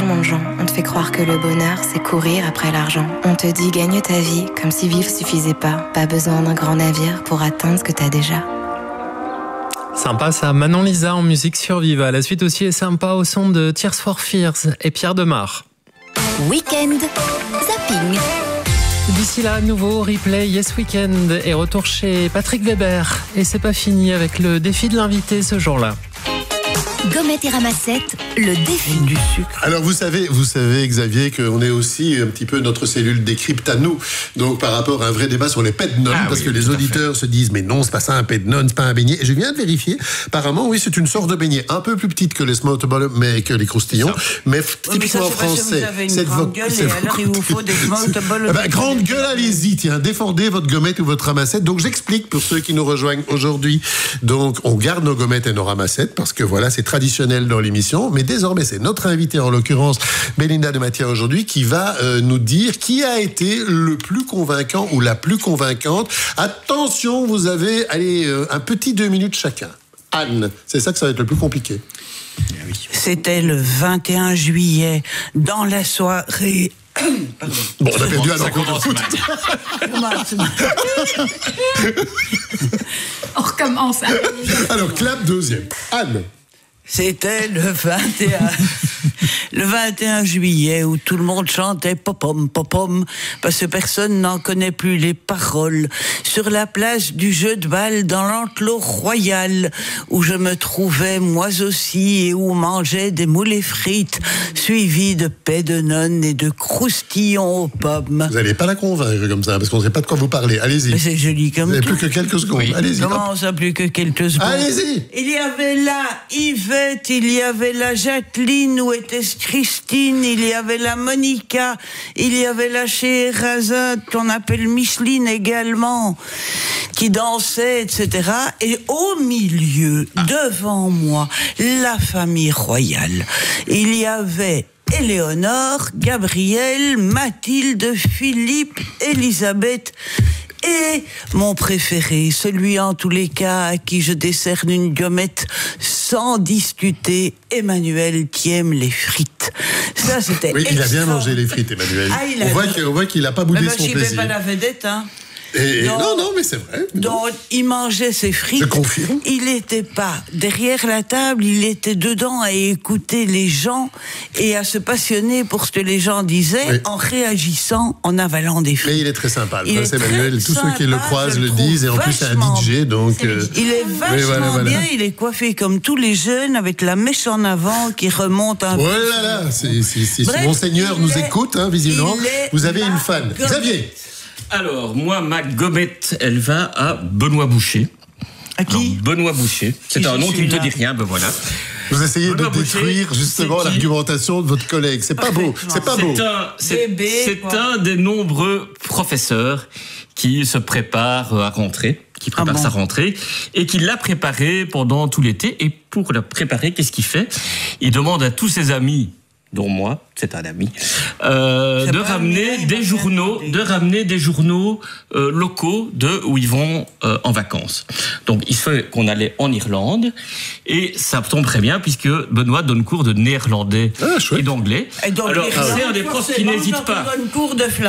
tellement de gens. On te fait croire que le bonheur, c'est courir après l'argent. On te dit gagne ta vie, comme si vivre suffisait pas. Pas besoin d'un grand navire pour atteindre ce que t'as déjà. Sympa ça, Manon Lisa en musique sur Viva. La suite aussi est sympa au son de Tears for Fears et Pierre Demar. Week-end Zapping. D'ici là, nouveau replay Yes Weekend et retour chez Patrick Weber. Et c'est pas fini avec le défi de l'invité ce jour-là. Gommette et ramassette, le défi du sucre. Alors vous savez Xavier qu'on est aussi un petit peu notre cellule décrypte à nous. Donc par rapport à un vrai débat sur les pednones, parce que les auditeurs se disent mais non c'est pas ça un pednone, c'est pas un beignet. Et je viens de vérifier. Apparemment oui c'est une sorte de beignet un peu plus petite que les smotable mais que les croustillons, mais typiquement français. C'est grande gueule et alors il vous faut des smotable. Grande gueule, allez-y, tiens, défendez votre gommette ou votre ramassette. Donc j'explique pour ceux qui nous rejoignent aujourd'hui. Donc on garde nos gommettes et nos ramassettes parce que voilà c'est traditionnel dans l'émission, mais désormais c'est notre invité, en l'occurrence Belinda de Mathia aujourd'hui, qui va nous dire qui a été le plus convaincant ou la plus convaincante. Attention, vous avez un petit 2 minutes chacun. Anne, c'est ça que ça va être le plus compliqué. C'était le 21 juillet, dans la soirée... Pardon. Bon, on a perdu alors. On recommence. Alors, clap deuxième. Anne. C'était le 21 juillet où tout le monde chantait popom popom parce que personne n'en connaît plus les paroles. Sur la place du jeu de balle dans l'enclos royal où je me trouvais moi aussi et où on mangeait des moules et frites suivies de paix de nonnes et de croustillons aux pommes. Vous n'allez pas la convaincre comme ça parce qu'on ne sait pas de quoi vous parlez. Allez-y. Mais c'est joli comme vous tout. Vous n'avez plus que quelques secondes. Oui. Allez-y. Comment ça, plus que quelques secondes? Allez-y. Il y avait là Yvette, il y avait la Jacqueline, où était Christine, il y avait la Monica, il y avait la Scheherazade, qu'on appelle Micheline également, qui dansait, etc. Et au milieu, devant moi, la famille royale. Il y avait Éléonore, Gabriel, Mathilde, Philippe, Elisabeth... Et mon préféré, celui en tous les cas à qui je décerne une gommette sans discuter, Emmanuel qui aime les frites. Ça, c'était oui, il a bien mangé les frites, Emmanuel. On voit qu'il n'a pas boudé son plaisir. Je ne pas la vedette, hein. Non, mais c'est vrai. Donc, il mangeait ses frites. Je confirme. Il n'était pas derrière la table, il était dedans à écouter les gens et à se passionner pour ce que les gens disaient en réagissant, en avalant des frites. Mais il est très sympa, le prince Emmanuel. Tous ceux qui le croisent le disent et en plus c'est un DJ, donc... Il est vachement bien, il est coiffé comme tous les jeunes avec la mèche en avant qui remonte un peu. Oh là là, si Monseigneur nous écoute, visiblement, vous avez une fan. Xavier. Alors, moi, ma gommette, elle va à Benoît Boucher. À qui ? Alors, Benoît Boucher. C'est un nom qui ne te dit rien, ben voilà. Vous essayez de détruire justement l'argumentation de votre collègue. C'est pas beau. C'est pas beau. C'est un des nombreux professeurs qui se prépare à rentrer, qui prépare sa rentrée, et qui l'a préparé pendant tout l'été. Et pour la préparer, qu'est-ce qu'il fait ? Il demande à tous ses amis, dont moi, c'est un ami, de ramener des journaux locaux où ils vont en vacances. Donc, il se fait qu'on allait en Irlande, et ça tombe très bien, puisque Benoît donne cours de néerlandais et d'anglais. Alors, c'est un des profs qui n'hésite pas.